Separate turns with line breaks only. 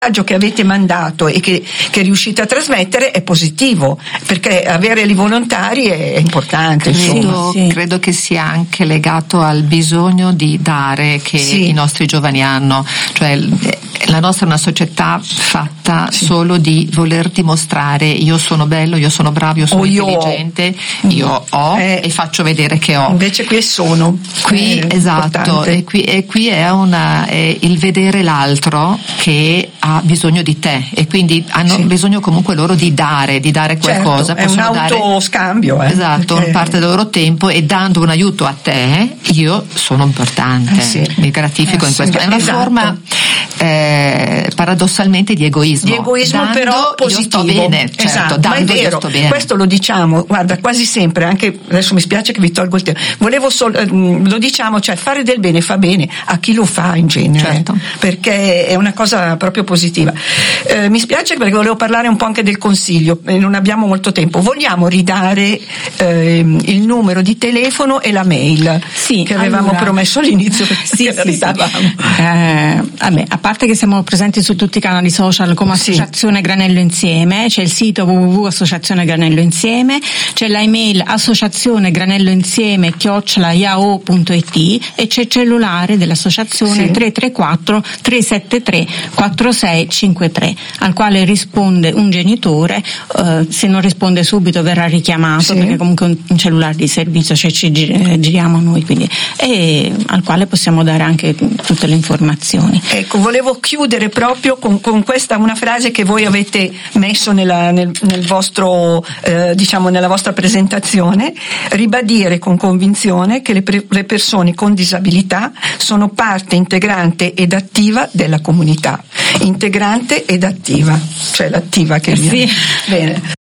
che avete mandato e che riuscite a trasmettere è positivo, perché avere i volontari è importante.
Credo che sia anche legato al bisogno di dare che i nostri giovani hanno, cioè la nostra è una società fatta solo di voler dimostrare: io sono bello, io sono bravo, io sono intelligente, io ho e faccio vedere che ho.
Invece qui esatto,
e qui è il vedere l'altro che ha bisogno di te, e quindi hanno bisogno comunque loro di dare qualcosa.
È un autoscambio.
Esatto, parte del loro tempo, e dando un aiuto a te io sono importante, mi gratifico in questo. È una forma paradossalmente di egoismo.
Di egoismo, dando, però positivo.
Io sto bene, certo, dando, ma è vero, io sto bene.
Questo lo diciamo, guarda, quasi sempre, anche adesso mi spiace che vi tolgo il tempo. Lo diciamo, cioè fare del bene fa bene a chi lo fa in genere, perché è una cosa proprio positiva. Mi spiace perché volevo parlare un po' anche del consiglio, non abbiamo molto tempo. Vogliamo ridare il numero di telefono e la mail che avevamo promesso all'inizio?
A parte che siamo presenti su tutti i canali social come Associazione Granello Insieme, c'è il sito www.associazione Granello Insieme, c'è l'email associazionegranelloinsieme@yahoo.it e c'è il cellulare dell'associazione 334 373 4653, al quale risponde un genitore. Se non risponde subito verrà richiamato, perché comunque un cellulare di servizio, cioè ci giriamo noi, quindi, e al quale possiamo dare anche tutte le informazioni.
Ecco, volevo chiudere proprio con questa, una frase che voi avete messo nel vostro nella vostra presentazione: ribadire con convinzione che le persone con disabilità sono parte integrante ed attiva della comunità. Integrante ed attiva, cioè l'attiva che viene. Bene.